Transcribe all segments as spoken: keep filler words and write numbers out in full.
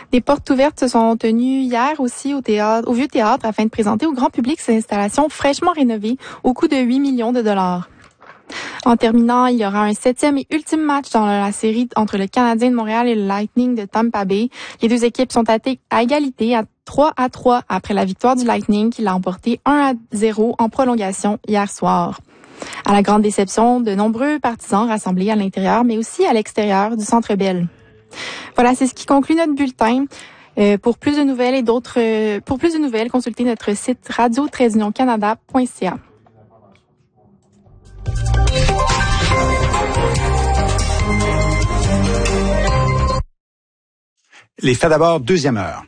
Des portes ouvertes se sont tenues hier aussi au théâtre, au Vieux Théâtre afin de présenter au grand public ces installations fraîchement rénovées au coût de huit millions de dollars. En terminant, il y aura un septième et ultime match dans la série entre le Canadien de Montréal et le Lightning de Tampa Bay. Les deux équipes sont à égalité à trois à trois après la victoire du Lightning qui l'a emporté un à zéro en prolongation hier soir. À la grande déception de nombreux partisans rassemblés à l'intérieur mais aussi à l'extérieur du Centre Bell. Voilà, c'est ce qui conclut notre bulletin. Euh, pour plus de nouvelles et d'autres, euh, pour plus de nouvelles, consultez notre site radio tiret union canada point c a. Les faits d'abord, deuxième heure.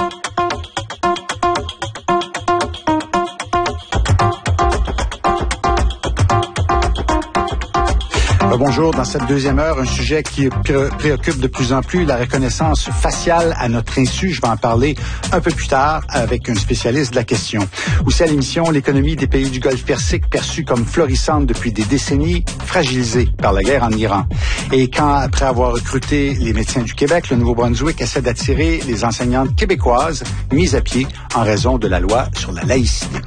Bonjour. Dans cette deuxième heure, un sujet qui préoccupe de plus en plus, la reconnaissance faciale à notre insu. Je vais en parler un peu plus tard avec un spécialiste de la question. Aussi à l'émission, l'économie des pays du Golfe Persique, perçue comme florissante depuis des décennies, fragilisée par la guerre en Iran. Et quand, après avoir recruté les médecins du Québec, le Nouveau-Brunswick essaie d'attirer les enseignantes québécoises mises à pied en raison de la loi sur la laïcité.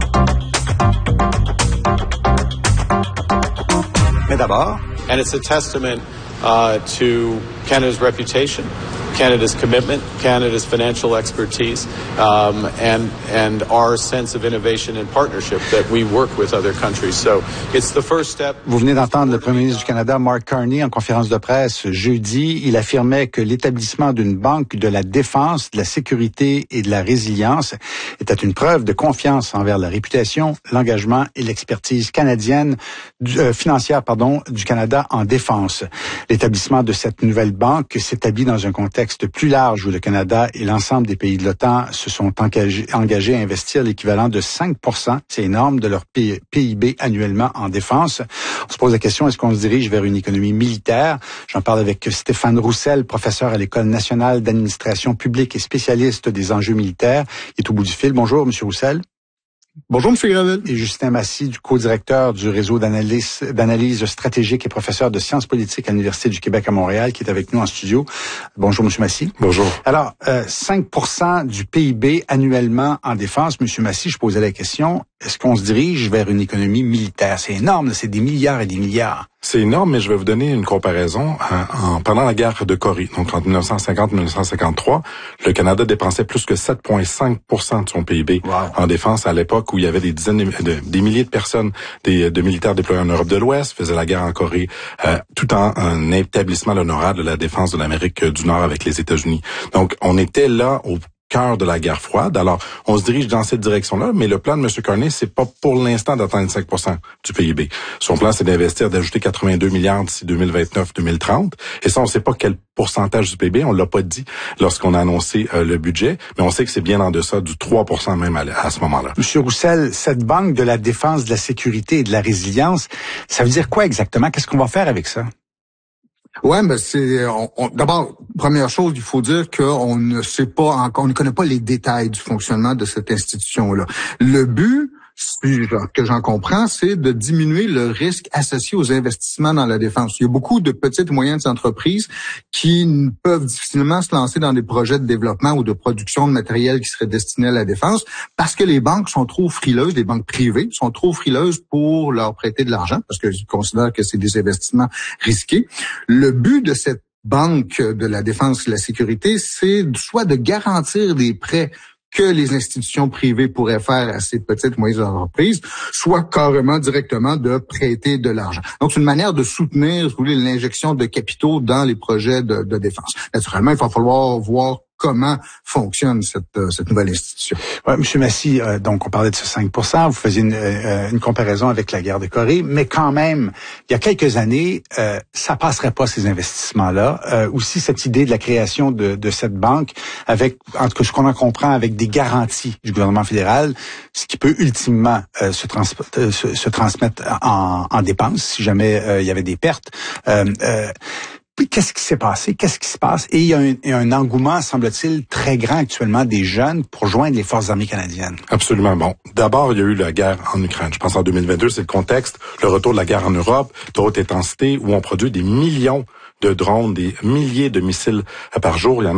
Mais d'abord, and it's a testament uh, to Canada's reputation, Canada's commitment, Canada's financial expertise, um, and and our sense of innovation and partnership that we work with other countries. So it's the first step. Vous venez d'entendre le Premier ministre du Canada, Mark Carney, en conférence de presse jeudi. Il affirmait que l'établissement d'une banque de la défense, de la sécurité et de la résilience était une preuve de confiance envers la réputation, l'engagement et l'expertise canadienne, euh, financière, pardon, du Canada en défense. L'établissement de cette nouvelle banque s'établit dans un contexte plus large où le Canada et l'ensemble des pays de l'OTAN se sont engagés, engagés à investir l'équivalent de cinq pour cent, c'est énorme, de leur P I B annuellement en défense. On se pose la question, est-ce qu'on se dirige vers une économie militaire? J'en parle avec Stéphane Roussel, professeur à l'École nationale d'administration publique et spécialiste des enjeux militaires. Il est au bout du fil. Bonjour, Monsieur Roussel. Bonjour, M. Gravel. Et Justin Massy, du co-directeur du réseau d'analyse, d'analyse stratégique et professeur de sciences politiques à l'Université du Québec à Montréal, qui est avec nous en studio. Bonjour, M. Massy. Bonjour. Alors, euh, cinq pour cent du P I B annuellement en défense. M. Massy, je posais la question, est-ce qu'on se dirige vers une économie militaire? C'est énorme, c'est des milliards et des milliards. C'est énorme, mais je vais vous donner une comparaison. En, en, pendant la guerre de Corée, donc entre dix-neuf cent cinquante et dix-neuf cent cinquante-trois, le Canada dépensait plus que sept virgule cinq pour cent de son P I B wow. en défense à l'époque où il y avait des dizaines de, de des milliers de personnes, des de militaires déployés en Europe de l'Ouest, faisaient la guerre en Corée, euh, tout en un établissement honorable de la défense de l'Amérique du Nord avec les États-Unis. Donc, on était là au cœur de la guerre froide. Alors, on se dirige dans cette direction-là, mais le plan de M. Carney, c'est pas pour l'instant d'atteindre cinq pour cent du P I B. Son plan, c'est d'investir, d'ajouter quatre-vingt-deux milliards d'ici deux mille vingt-neuf deux mille trente. Et ça, on sait pas quel pourcentage du P I B, on l'a pas dit lorsqu'on a annoncé euh, le budget, mais on sait que c'est bien en deçà du trois pour cent même à, à ce moment-là. Monsieur Roussel, cette banque de la défense, de la sécurité et de la résilience, ça veut dire quoi exactement? Qu'est-ce qu'on va faire avec ça? Ouais, mais c'est on, on, d'abord première chose, il faut dire qu'on ne sait pas encore, on ne connaît pas les détails du fonctionnement de cette institution-là. Le but, que j'en comprends, c'est de diminuer le risque associé aux investissements dans la défense. Il y a beaucoup de petites et moyennes entreprises qui peuvent difficilement se lancer dans des projets de développement ou de production de matériel qui serait destiné à la défense parce que les banques sont trop frileuses, les banques privées sont trop frileuses pour leur prêter de l'argent parce qu'ils considèrent que c'est des investissements risqués. Le but de cette banque de la défense et de la sécurité, c'est soit de garantir des prêts que les institutions privées pourraient faire à ces petites et moyennes entreprises, soit carrément directement de prêter de l'argent. Donc, c'est une manière de soutenir, si vous voulez, l'injection de capitaux dans les projets de, de défense. Naturellement, il va falloir voir comment fonctionne cette, euh, cette nouvelle institution. Ouais, Monsieur Massy, euh, donc on parlait de ce cinq pour cent, vous faisiez une, euh, une comparaison avec la guerre de Corée, mais quand même, il y a quelques années, euh, ça passerait pas ces investissements-là. Euh, aussi cette idée de la création de, de cette banque, avec, en tout cas ce qu'on en comprend, avec des garanties du gouvernement fédéral, ce qui peut ultimement euh, se, trans, euh, se, se transmettre en, en dépenses si jamais euh, il y avait des pertes. Euh, euh, Qu'est-ce qui s'est passé? Qu'est-ce qui se passe? Et il y a un, il y a un engouement, semble-t-il, très grand actuellement des jeunes pour joindre les forces armées canadiennes. Absolument. Bon, d'abord, il y a eu la guerre en Ukraine. Je pense en deux mille vingt-deux, c'est le contexte, le retour de la guerre en Europe, de haute intensité, où on produit des millions de drones, des milliers de missiles par jour. Il y en a